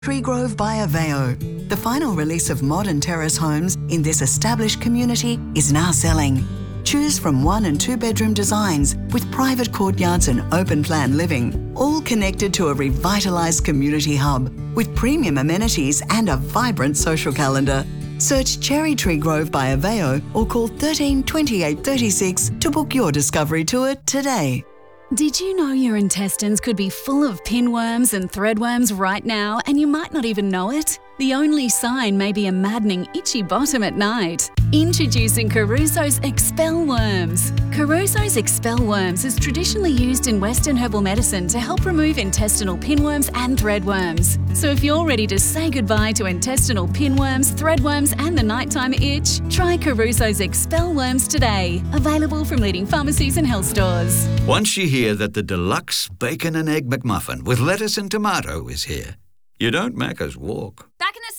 Tree Grove by Aveo. The final release of modern terrace homes in this established community is now selling. Choose from 1 and 2 bedroom designs with private courtyards and open plan living, all connected to a revitalised community hub with premium amenities and a vibrant social calendar. Search Cherry Tree Grove by Aveo or call 13 28 36 to book your discovery tour today. Did you know your intestines could be full of pinworms and threadworms right now and you might not even know it? The only sign may be a maddening itchy bottom at night. Introducing Caruso's Expel Worms. Caruso's Expel Worms is traditionally used in Western herbal medicine to help remove intestinal pinworms and threadworms. So if you're ready to say goodbye to intestinal pinworms, threadworms and the nighttime itch, try Caruso's Expel Worms today. Available from leading pharmacies and health stores. Once you hear that the deluxe bacon and egg McMuffin with lettuce and tomato is here, you don't Macca's walk. Back in a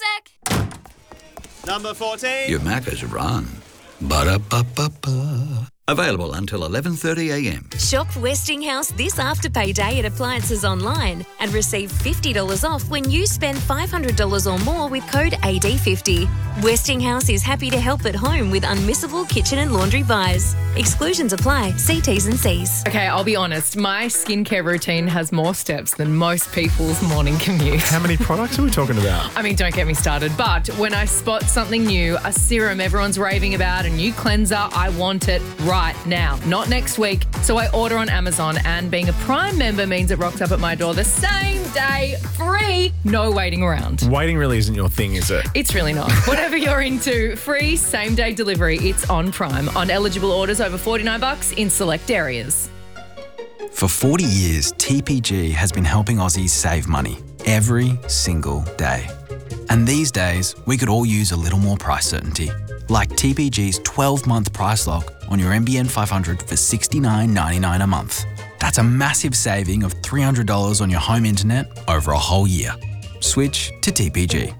sec. Number 14. You Macca's run. Ba-da-ba-ba-ba. Available until 11:30am. Shop Westinghouse this Afterpay Day at Appliances Online and receive $50 off when you spend $500 or more with code AD50. Westinghouse is happy to help at home with unmissable kitchen and laundry buys. Exclusions apply. See T's and C's. Okay, I'll be honest. My skincare routine has more steps than most people's morning commute. How many products are we talking about? I mean, don't get me started. But when I spot something new, a serum everyone's raving about, a new cleanser, I want it right now, not next week. So I order on Amazon, and being a Prime member means it rocks up at my door the same day, free, no waiting around. Waiting really isn't your thing, is it? It's really not. Whatever you're into, free same-day delivery. It's on Prime on eligible orders over $49 in select areas. For 40 years, TPG has been helping Aussies save money every single day. And these days, we could all use a little more price certainty, like TPG's 12-month price lock on your NBN 500 for $69.99 a month. That's a massive saving of $300 on your home internet over a whole year. Switch to TPG.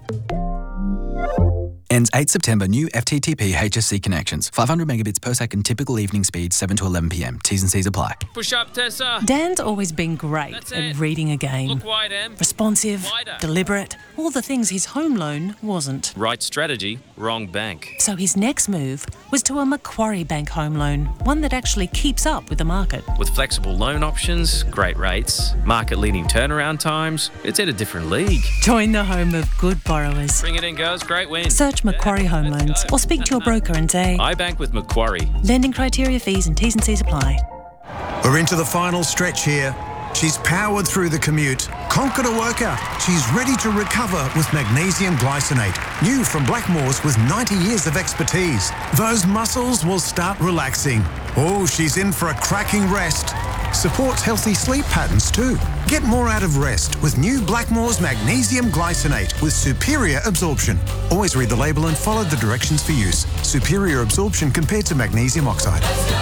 Ends 8 September. New FTTP HSC connections. 500 megabits per second. Typical evening speed 7 to 11 p.m. T's and C's apply. Push up, Tessa. Dan's always been great at reading a game. Look wide, Em. Responsive, Wider. deliberate, all the things his home loan wasn't. Right strategy, wrong bank. So his next move was to a Macquarie Bank home loan, one that actually keeps up with the market. With flexible loan options, great rates, market-leading turnaround times, it's at a different league. Join the home of good borrowers. Bring it in, girls. Great win. Search Macquarie Home Loans or speak to your broker and say, I bank with Macquarie. lending criteria, fees and T's and C's apply. We're into the final stretch here. She's powered through the commute, conquered a workout. She's ready to recover with magnesium glycinate. New from Blackmores with 90 years of expertise. Those muscles will start relaxing. Oh, she's in for a cracking rest. Supports healthy sleep patterns too. Get more out of rest with new Blackmores Magnesium Glycinate with superior absorption. Always read the label and follow the directions for use. Superior absorption compared to magnesium oxide.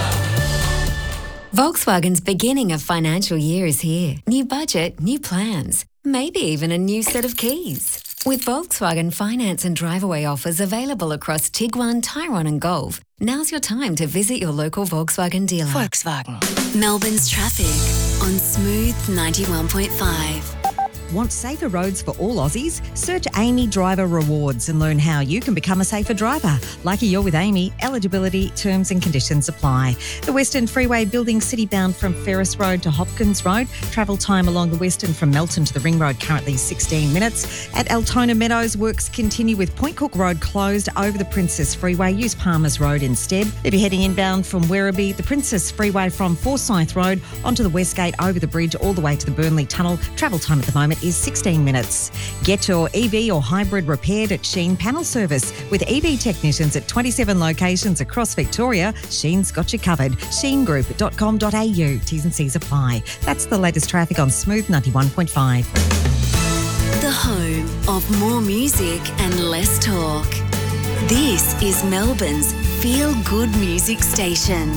Volkswagen's beginning of financial year is here. New budget, new plans, maybe even a new set of keys. With Volkswagen finance and drive-away offers available across Tiguan, Tyrone and Golf, now's your time to visit your local Volkswagen dealer. Volkswagen. Melbourne's traffic on Smooth 91.5. Want safer roads for all Aussies? Search Amy Driver Rewards and learn how you can become a safer driver. Lucky you're with Amy. Eligibility, terms and conditions apply. The Western Freeway building city-bound from Ferris Road to Hopkins Road. Travel time along the Western from Melton to the Ring Road currently 16 minutes. At Altona Meadows, works continue with Point Cook Road closed over the Princess Freeway. Use Palmers Road instead. If you're heading inbound from Werribee, the Princess Freeway from Forsyth Road onto the Westgate over the bridge all the way to the Burnley Tunnel. Travel time at the moment is 16 minutes. Get your EV or hybrid repaired at Sheen Panel Service. With EV technicians at 27 locations across Victoria, Sheen's got you covered. sheengroup.com.au. T's and C's apply. That's the latest traffic on Smooth 91.5. The home of more music and less talk. This is Melbourne's feel-good music station.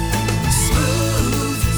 Smooth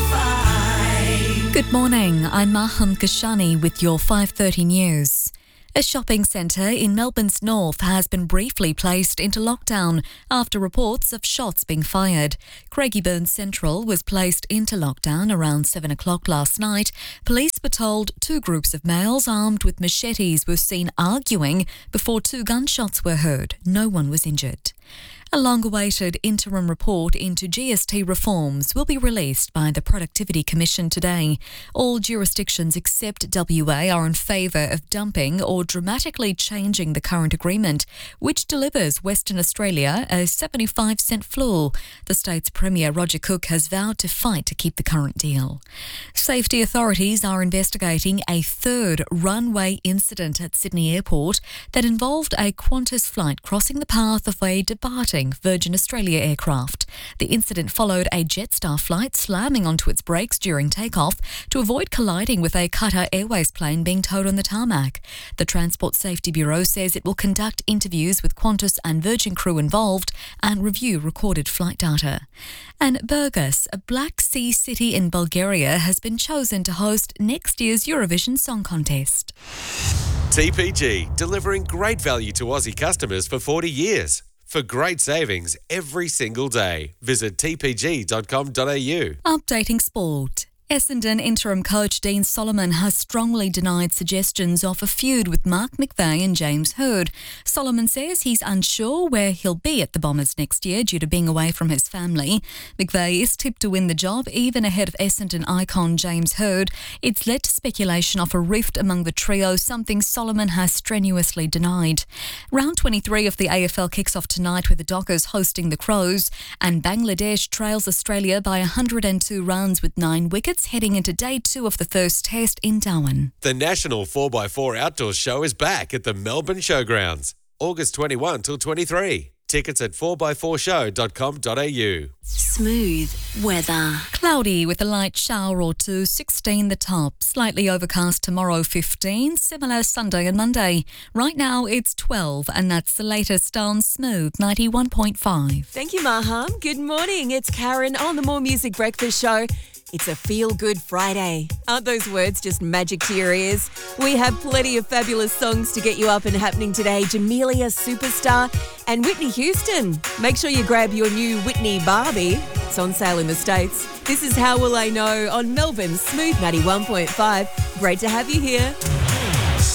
91.5. Good morning, I'm Maham Kashani with your 5:30 news. A shopping centre in Melbourne's north has been briefly placed into lockdown after reports of shots being fired. Craigieburn Central was placed into lockdown around 7 o'clock last night. Police were told 2 groups of males armed with machetes were seen arguing before 2 gunshots were heard. No one was injured. A long-awaited interim report into GST reforms will be released by the Productivity Commission today. All jurisdictions except WA are in favour of dumping or dramatically changing the current agreement, which delivers Western Australia a 75-cent floor. The state's Premier Roger Cook has vowed to fight to keep the current deal. Safety authorities are investigating a 3rd runway incident at Sydney Airport that involved a Qantas flight crossing the path of a departing Virgin Australia aircraft. The incident followed a Jetstar flight slamming onto its brakes during takeoff to avoid colliding with a Qatar Airways plane being towed on the tarmac. The Transport Safety Bureau says it will conduct interviews with Qantas and Virgin crew involved and review recorded flight data. And Burgas, a Black Sea city in Bulgaria, has been chosen to host next year's Eurovision Song Contest. TPG, delivering great value to Aussie customers for 40 years. For great savings every single day, visit tpg.com.au. Updating sport. Essendon interim coach Dean Solomon has strongly denied suggestions of a feud with Mark McVeigh and James Hird. Solomon says he's unsure where he'll be at the Bombers next year due to being away from his family. McVeigh is tipped to win the job even ahead of Essendon icon James Hird. It's led to speculation of a rift among the trio, something Solomon has strenuously denied. Round 23 of the AFL kicks off tonight with the Dockers hosting the Crows, and Bangladesh trails Australia by 102 runs with 9 wickets, heading into day 2 of the first test in Darwin. The National 4x4 Outdoors Show is back at the Melbourne Showgrounds, August 21 till 23. Tickets at 4x4show.com.au. Smooth weather. Cloudy with a light shower or 2, 16 the top. Slightly overcast tomorrow, 15. Similar Sunday and Monday. Right now it's 12, and that's the latest on Smooth 91.5. Thank you, Maham. Good morning. It's Karen on the More Music Breakfast Show. It's a feel-good Friday. Aren't those words just magic to your ears? We have plenty of fabulous songs to get you up and happening today. Jamelia Superstar and Whitney Houston. Make sure you grab your new Whitney Barbie. It's on sale in the States. This is How Will I Know on Melbourne's Smooth 91.5. Great to have you here.